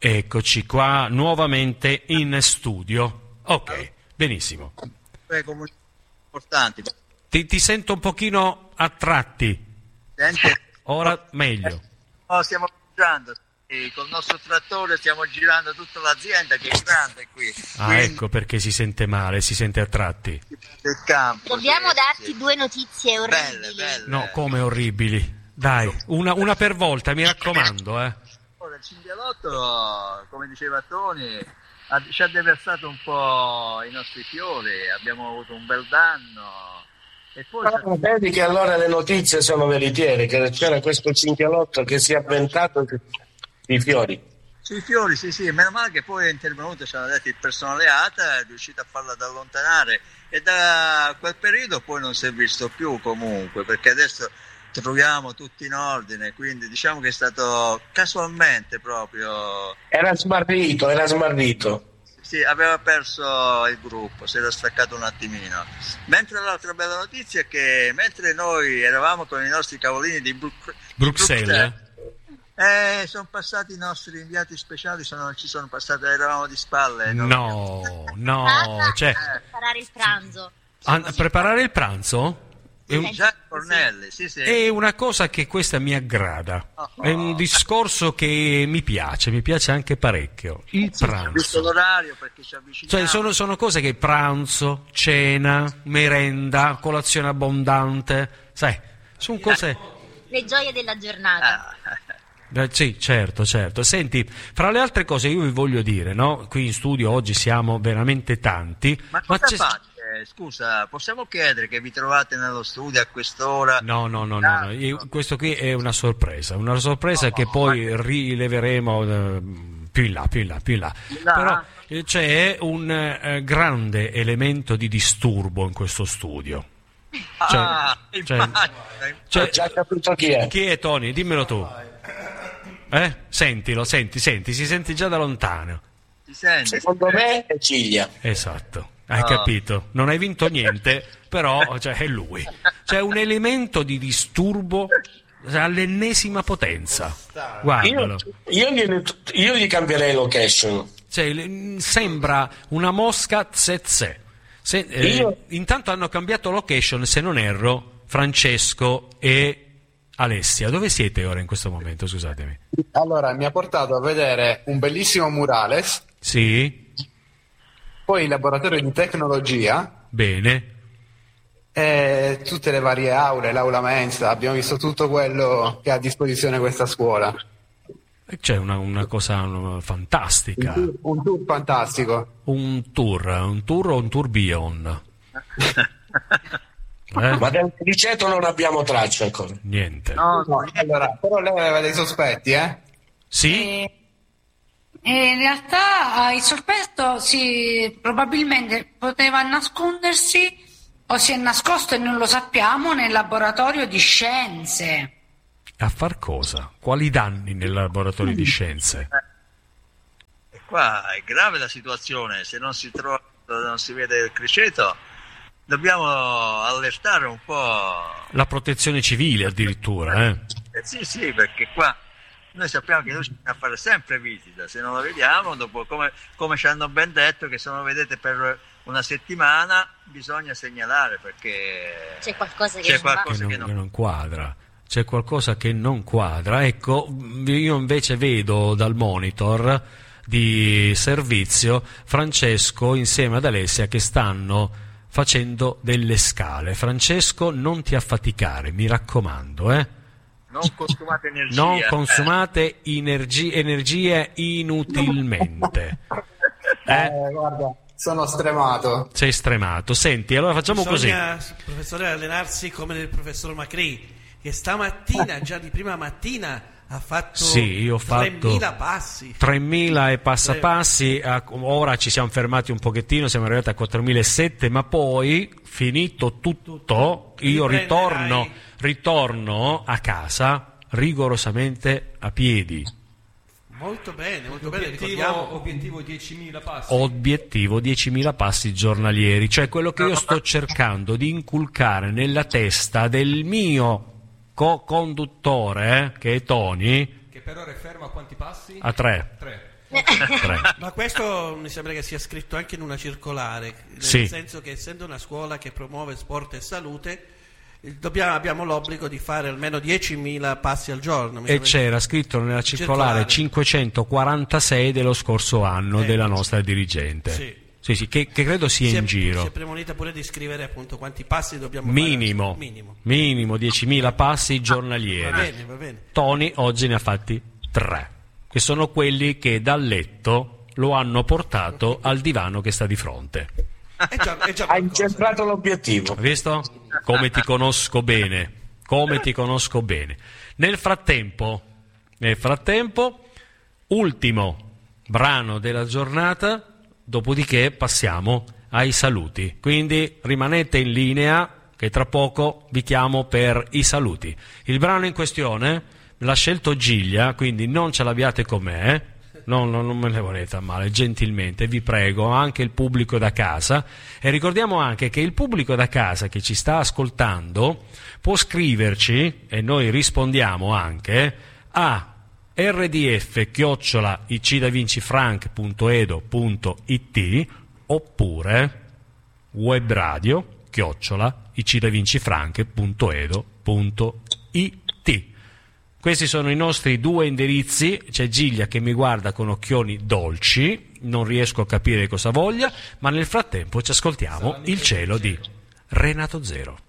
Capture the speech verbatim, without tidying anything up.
Eccoci qua nuovamente in studio. Ok, benissimo. Importanti. Ti, ti sento un pochino a tratti. Senti? Ora meglio. No, stiamo girando. E col nostro trattore stiamo girando tutta l'azienda che è grande qui. Ah, Quindi, ecco perché si sente male, si sente a tratti. del campo. Dobbiamo sì, darti sì. due notizie orribili. Belle, belle. No, come orribili. Dai, una, una per volta, mi raccomando, eh. Ora, il cinghialotto, come diceva Tony, ha, ci ha deversato un po' i nostri fiori, abbiamo avuto un bel danno. E poi Ah, vedi che allora le notizie sono veritiere, che c'era questo cinghialotto che si è avventato i fiori. sui fiori, sì, sì, meno male che poi è intervenuto, ci hanno detto il personale A T A, è riuscito a farla ad allontanare e da quel periodo poi non si è visto più comunque, perché adesso troviamo tutti in ordine, quindi diciamo che è stato casualmente proprio... Era smarrito, era smarrito. Sì, aveva perso il gruppo, si era staccato un attimino. Mentre l'altra bella notizia è che mentre noi eravamo con i nostri cavolini di, Bru- Bruxelles, di Bruxelles, eh, sono passati i nostri inviati speciali, sono, ci sono passati, eravamo di spalle. no, no, cioè, preparare il pranzo. a, a preparare il pranzo? È, un, Già Cornelli, sì, sì. è una cosa che questa mi aggrada, è un discorso che mi piace, mi piace anche parecchio. Il Ho visto pranzo, l'orario perché ci avviciniamo. cioè sono, sono cose che pranzo, cena, merenda, colazione abbondante, sai, sono cose... Le gioie della giornata. Eh, sì, certo, certo. Senti, fra le altre cose io vi voglio dire, no? Qui in studio oggi siamo veramente tanti. Ma ma cosa c'è... fate? Scusa, possiamo chiedere che vi trovate nello studio a quest'ora? No, no, no, no, no. Io, questo qui è una sorpresa, una sorpresa No, che poi ma... rileveremo eh, più in là, più in là, più in là. là? Però eh, c'è un eh, grande elemento di disturbo in questo studio. Cioè, Ah, cioè, immagino, cioè, Ho già capito chi è. chi è Tony? Dimmelo tu. Eh? Sentilo, senti, senti, si sente già da lontano. ti senti? Secondo me è Ciglia. Esatto, hai No. capito? Non hai vinto niente, però cioè, è lui. C'è un elemento di disturbo all'ennesima potenza. Guardalo. Io, io, gliene- io gli cambierei location. Cioè, le- sembra una mosca zezze. Se, eh, Io- Intanto hanno cambiato location, se non erro, Francesco e Alessia. Dove siete ora in questo momento? Scusatemi. Allora, mi ha portato a vedere un bellissimo murales, Sì, poi il laboratorio di tecnologia, bene. e tutte le varie aule, l'aula mensa, abbiamo visto tutto quello che ha a disposizione questa scuola. C'è una, una cosa Un fantastica. tour, un tour fantastico. Un tour, un tour o un tourbillon? Eh? Ma del criceto non abbiamo traccia ancora. Niente. No, No, allora, però lei aveva dei sospetti, eh? Sì? E, e in realtà eh, il sospetto si, probabilmente poteva nascondersi o si è nascosto e non lo sappiamo nel laboratorio di scienze. A far cosa? Quali danni nel laboratorio di scienze? e qua è grave la situazione, se non si trova, non si vede il criceto, dobbiamo allertare un po'. La protezione civile addirittura, eh? Eh, sì, sì, perché qua noi sappiamo che noi ci a fare sempre visita, se non lo vediamo, dopo come, come ci hanno ben detto, che se non lo vedete per una settimana bisogna segnalare perché C'è qualcosa che c'è non va. qualcosa Che che non, non che non quadra. C'è qualcosa che non quadra. Ecco, io invece vedo dal monitor di servizio Francesco insieme ad Alessia che stanno facendo delle scale. Francesco, non ti affaticare, mi raccomando, eh? non consumate energia. Non eh. consumate energi- energie inutilmente. Eh? Eh, guarda, sono stremato. Sei stremato. Senti, allora facciamo Bisogna, così. professore, allenarsi come il professor Macri, che stamattina, già di prima mattina, ha fatto Sì, io ho fatto tremila passi. tremila e passapassi, eh, ora ci siamo fermati un pochettino, siamo arrivati a quattromilasette, ma poi, finito tutto, io ritorno, ritorno a casa rigorosamente a piedi. Molto bene, molto bene. Obiettivo, Ricordiamo, obiettivo diecimila passi. Obiettivo diecimila passi giornalieri, cioè quello che io sto cercando di inculcare nella testa del mio co-conduttore, eh, che è Tony, Che per ora è fermo a quanti passi? a tre. Tre. tre. Ma questo mi sembra che sia scritto anche in una circolare, nel Sì. senso che essendo una scuola che promuove sport e salute, dobbiamo, abbiamo l'obbligo di fare almeno diecimila passi al giorno. Mi E sembra c'era scritto nella circolare, Circolare. cinquecentoquarantasei dello scorso anno Eh, della nostra dirigente. sì. Sì, sì, che, che credo sia si è, in giro. Si è premonita pure di scrivere appunto quanti passi dobbiamo Minimo, fare. Minimo. minimo diecimila passi Va giornalieri. bene, va bene. Tony oggi ne ha fatti tre, che sono quelli che dal letto lo hanno portato al divano che sta di fronte. È già, è già Ha qualcosa. incentrato l'obiettivo. Hai visto? Come ti conosco bene, come ti conosco bene. Nel frattempo, nel frattempo, ultimo brano della giornata, dopodiché passiamo ai saluti. Quindi rimanete in linea che tra poco vi chiamo per i saluti. Il brano in questione l'ha scelto Giglia, quindi non ce l'abbiate con me. Non, non, non me ne volete a male, gentilmente, vi prego, anche il pubblico da casa. E ricordiamo anche che il pubblico da casa che ci sta ascoltando può scriverci, e noi rispondiamo anche, a rdf chiocciola icidavincifranc.edo.it oppure webradio chiocciola icidavincifranc.edo.it. Questi sono i nostri due indirizzi. C'è Giglia che mi guarda con occhioni dolci, non riesco a capire cosa voglia, ma nel frattempo ci ascoltiamo Il cielo di Renato Zero.